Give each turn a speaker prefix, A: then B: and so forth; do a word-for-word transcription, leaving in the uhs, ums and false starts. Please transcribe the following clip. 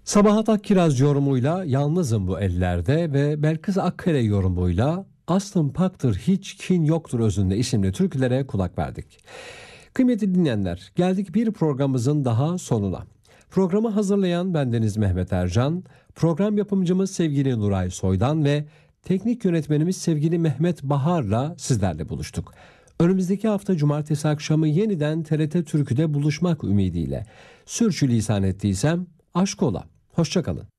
A: Sabahat Akkiraz yorumuyla Yalnızım Bu Ellerde ve Belkıs Akkaya yorumuyla Aslım Paktır Hiç Kin Yoktur Özünde isimli türkülere kulak verdik. Kıymetli dinleyenler, geldik bir programımızın daha sonuna. Programı hazırlayan bendeniz Mehmet Ercan, program yapımcımız sevgili Nuray Soydan ve teknik yönetmenimiz sevgili Mehmet Bahar'la sizlerle buluştuk. Önümüzdeki hafta cumartesi akşamı yeniden T R T Türkü'de buluşmak ümidiyle. Sürçülisan ettiysem aşk ola. Hoşça kalın.